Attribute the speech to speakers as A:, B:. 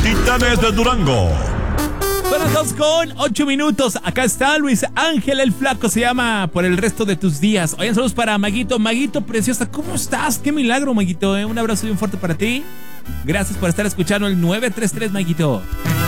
A: Titanes de Durango.
B: Son las 2:08. Acá está Luis Ángel el Flaco, se llama Por el resto de tus días. Oigan, saludos para Maguito. Maguito preciosa, ¿cómo estás? Qué milagro, Maguito, Un abrazo y un fuerte para ti. Gracias por estar escuchando el 933, Maguito.